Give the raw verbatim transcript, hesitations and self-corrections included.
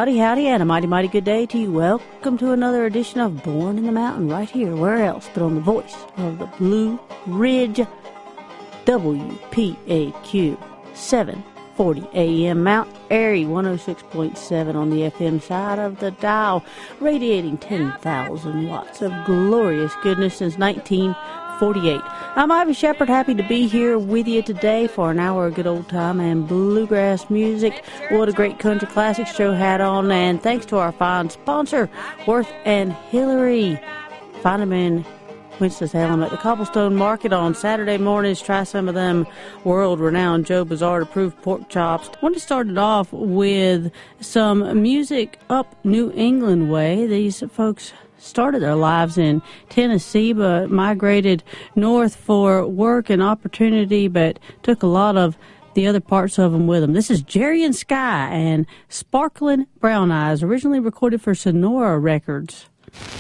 Howdy, howdy, and a mighty, mighty good day to you. Welcome to another edition of Born in the Mountain, right here, where else but on the voice of the Blue Ridge, W P A Q, seven forty A M, Mount Airy, one oh six point seven on the F M side of the dial, radiating ten thousand watts of glorious goodness since nineteen forty-eight. I'm Ivy Shepherd, happy to be here with you today for an hour of good old time and bluegrass music. What a great country classics show had on, and thanks to our fine sponsor, Worth and Hillary. Find them in Winston-Salem at the Cobblestone Market on Saturday mornings. Try some of them world-renowned Joe Bazard-approved pork chops. I want to start it off with some music up New England way. These folks started their lives in Tennessee, but migrated north for work and opportunity, but took a lot of the other parts of them with them. This is Jerry and Sky and Sparklin' Brown Eyes, originally recorded for Sonora Records.